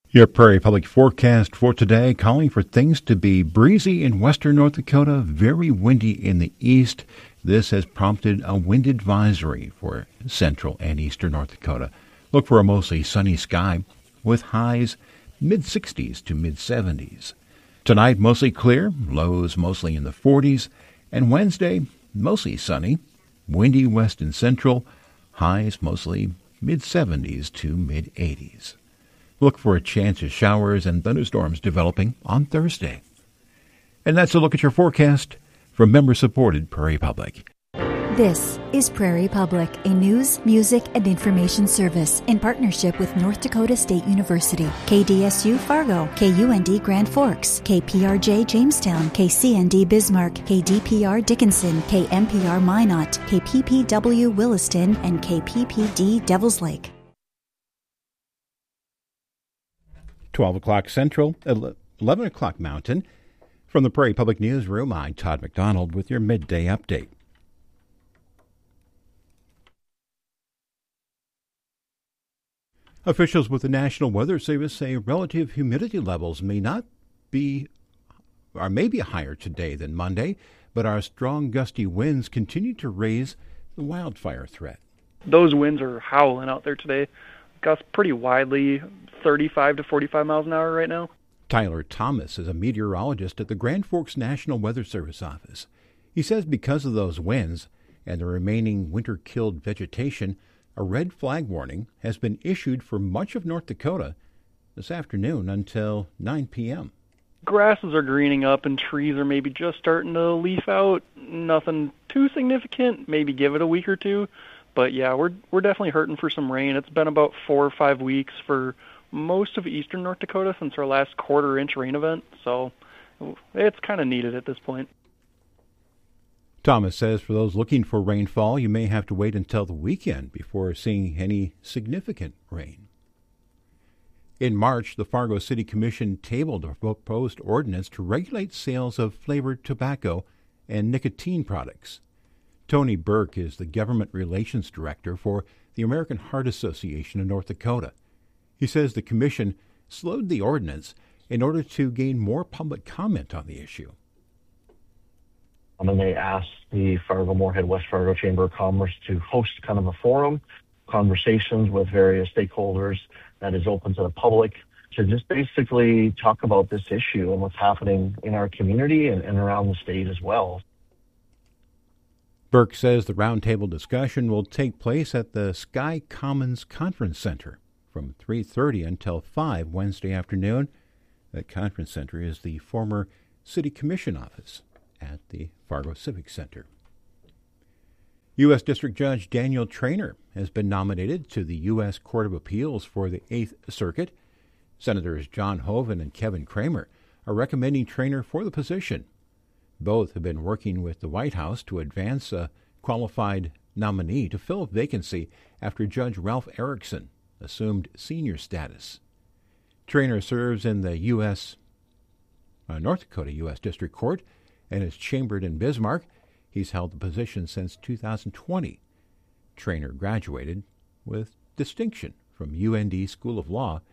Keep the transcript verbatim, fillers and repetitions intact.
Your Prairie Public forecast for today calling for things to be breezy in western North Dakota, very windy in the east. This has prompted a wind advisory for central and eastern North Dakota. Look for a mostly sunny sky with highs mid sixties to mid seventies. Tonight, mostly clear, lows mostly in the forties, and Wednesday, mostly sunny, windy west and central, highs mostly mid seventies to mid eighties. Look for a chance of showers and thunderstorms developing on Thursday. And that's a look at your forecast from member-supported Prairie Public. This is Prairie Public, a news, music, and information service in partnership with North Dakota State University, K D S U Fargo, K U N D Grand Forks, K P R J Jamestown, K C N D Bismarck, K D P R Dickinson, K M P R Minot, K P P W Williston, and K P P D Devils Lake. twelve o'clock Central, eleven o'clock Mountain. From the Prairie Public Newsroom, I'm Todd McDonald with your midday update. Officials with the National Weather Service say relative humidity levels may not be, or may be higher today than Monday, but our strong gusty winds continue to raise the wildfire threat. Those winds are howling out there today. Gusts pretty widely, thirty-five to forty-five miles an hour right now. Tyler Thomas is a meteorologist at the Grand Forks National Weather Service office. He says because of those winds and the remaining winter-killed vegetation, a red flag warning has been issued for much of North Dakota this afternoon until nine p.m. Grasses are greening up and trees are maybe just starting to leaf out. Nothing too significant. Maybe give it a week or two. But yeah, we're we're definitely hurting for some rain. It's been about four or five weeks for most of eastern North Dakota since our last quarter-inch rain event. So it's kind of needed at this point. Thomas says for those looking for rainfall, you may have to wait until the weekend before seeing any significant rain. In March, the Fargo City Commission tabled a proposed ordinance to regulate sales of flavored tobacco and nicotine products. Tony Burke is the Government Relations Director for the American Heart Association of North Dakota. He says the commission slowed the ordinance in order to gain more public comment on the issue. Um, and they asked the Fargo-Moorhead West Fargo Chamber of Commerce to host kind of a forum, conversations with various stakeholders that is open to the public to just basically talk about this issue and what's happening in our community and, and around the state as well. Burke says the roundtable discussion will take place at the Sky Commons Conference Center from three thirty until five Wednesday afternoon. That conference center is the former City Commission office at the Fargo Civic Center. U S District Judge Daniel Traynor has been nominated to the U S Court of Appeals for the Eighth Circuit. Senators John Hoeven and Kevin Kramer are recommending Traynor for the position. Both have been working with the White House to advance a qualified nominee to fill a vacancy after Judge Ralph Erickson assumed senior status. Traynor serves in the U S Uh, North Dakota U S District Court and is chambered in Bismarck. He's held the position since two thousand twenty. Traynor graduated with distinction from U N D School of Law